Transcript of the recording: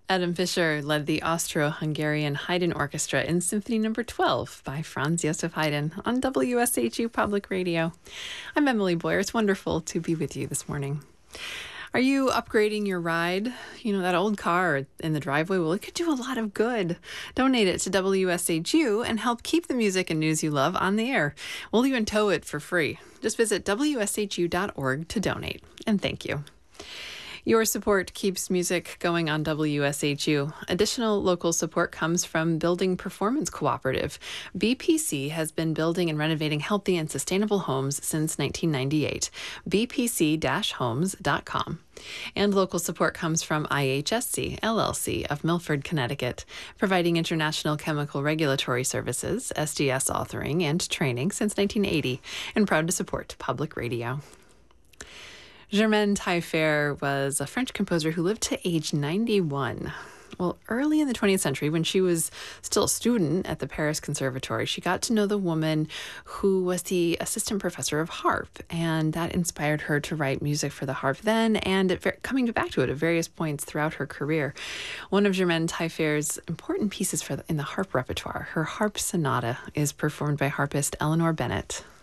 Adam Fischer led the Austro-Hungarian Haydn Orchestra in Symphony No. 12 by Franz Josef Haydn on WSHU Public Radio. I'm Emily Boyer. It's wonderful to be with you this morning. Are you upgrading your ride? You know, that old car in the driveway, well, it could do a lot of good. Donate it to WSHU and help keep the music and news you love on the air. We'll even tow it for free. Just visit WSHU.org to donate. And thank you. Your support keeps music going on WSHU. Additional local support comes from Building Performance Cooperative. BPC has been building and renovating healthy and sustainable homes since 1998. bpc-homes.com. And local support comes from IHSC, LLC of Milford, Connecticut, providing international chemical regulatory services, SDS authoring, and training since 1980, and proud to support public radio. Germaine Taillefer was a French composer who lived to age 91. Well, early in the 20th century, when she was still a student at the Paris Conservatory, she got to know the woman who was the assistant professor of harp, and that inspired her to write music for the harp then and coming back to it at various points throughout her career. One of Germaine Taillefer's important pieces in the harp repertoire, her harp sonata, is performed by harpist Eleanor Bennett.